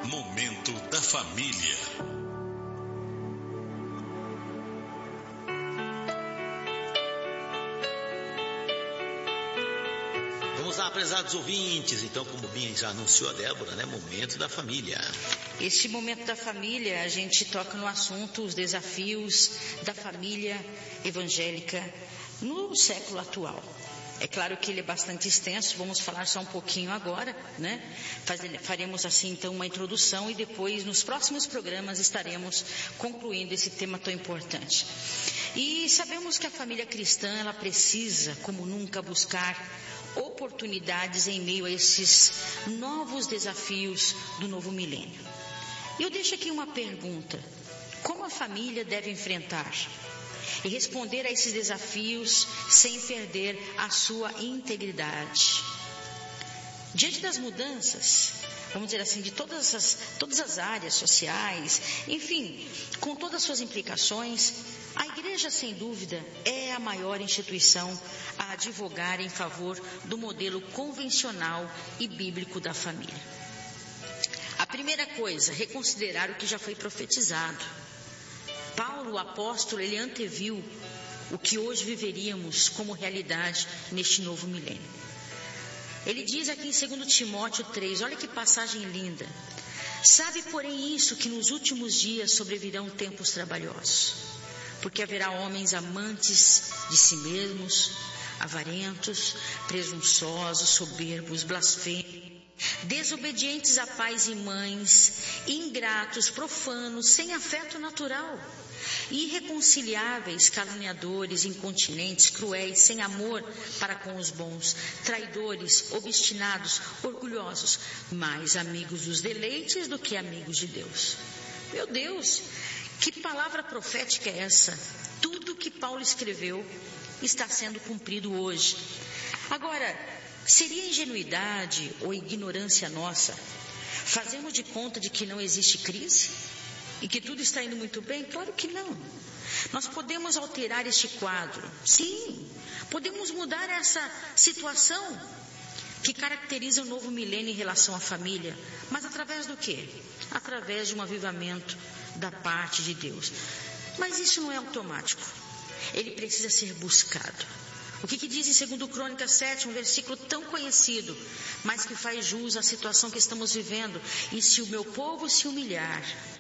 Momento da Família. Vamos lá, prezados ouvintes. Então, como bem já anunciou a Débora, né? Momento da Família. Este Momento da Família, a gente toca no assunto os desafios da família evangélica no século atual. É claro que ele é bastante extenso, vamos falar só um pouquinho agora, né? Faremos assim então uma introdução e depois nos próximos programas estaremos concluindo esse tema tão importante. E sabemos que a família cristã, ela precisa, como nunca, buscar oportunidades em meio a esses novos desafios do novo milênio. E eu deixo aqui uma pergunta: como a família deve enfrentar e responder a esses desafios sem perder a sua integridade? Diante das mudanças, vamos dizer assim, de todas as áreas sociais, enfim, com todas as suas implicações, a igreja, sem dúvida, é a maior instituição a advogar em favor do modelo convencional e bíblico da família. A primeira coisa, reconsiderar o que já foi profetizado. Paulo, o apóstolo, ele anteviu o que hoje viveríamos como realidade neste novo milênio. Ele diz aqui em 2 Timóteo 3, olha que passagem linda. Sabe, porém, isso, que nos últimos dias sobrevirão tempos trabalhosos, porque haverá homens amantes de si mesmos, avarentos, presunçosos, soberbos, blasfêmios, desobedientes a pais e mães, ingratos, profanos, sem afeto natural, irreconciliáveis, caluniadores, incontinentes, cruéis, sem amor para com os bons, traidores, obstinados, orgulhosos, mais amigos dos deleites do que amigos de Deus. Meu Deus, que palavra profética é essa? Tudo que Paulo escreveu está sendo cumprido hoje. Agora, seria ingenuidade ou ignorância nossa fazermos de conta de que não existe crise e que tudo está indo muito bem? Claro que não. Nós podemos alterar este quadro. Sim, podemos mudar essa situação que caracteriza o novo milênio em relação à família. Mas através do quê? Através de um avivamento da parte de Deus. Mas isso não é automático. Ele precisa ser buscado. O que diz em 2 Crônicas 7, um versículo tão conhecido, mas que faz jus à situação que estamos vivendo. E se o meu povo se humilhar,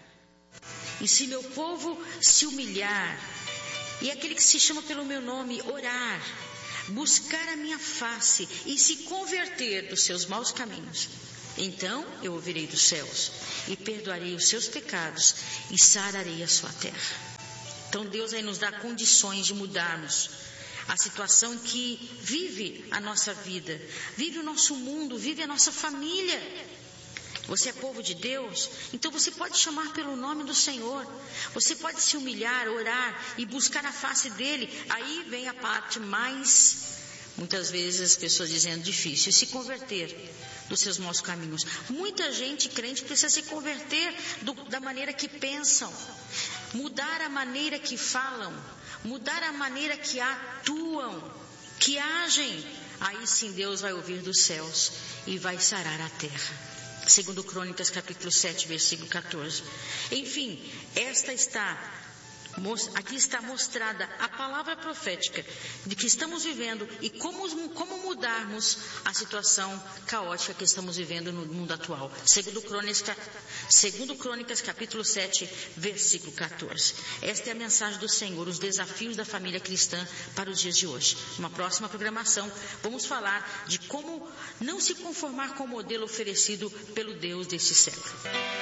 e aquele que se chama pelo meu nome, orar, buscar a minha face e se converter dos seus maus caminhos, então eu ouvirei dos céus e perdoarei os seus pecados e sararei a sua terra. Então Deus aí nos dá condições de mudarmos a situação que vive a nossa vida, vive o nosso mundo, vive a nossa família. Você é povo de Deus, então você pode chamar pelo nome do Senhor, você pode se humilhar, orar e buscar a face dele. Aí vem a parte mais, muitas vezes as pessoas dizendo difícil, se converter dos seus maus caminhos. Muita gente crente precisa se converter da maneira que pensam, mudar a maneira que falam, mudar a maneira que atuam, que agem. Aí sim Deus vai ouvir dos céus e vai sarar a terra. 2 Crônicas capítulo 7, versículo 14. Enfim, aqui está mostrada a palavra profética de que estamos vivendo e como mudarmos a situação caótica que estamos vivendo no mundo atual. 2 Crônicas capítulo 7, versículo 14. Esta é a mensagem do Senhor, os desafios da família cristã para os dias de hoje. Numa próxima programação, vamos falar de como não se conformar com o modelo oferecido pelo Deus deste século.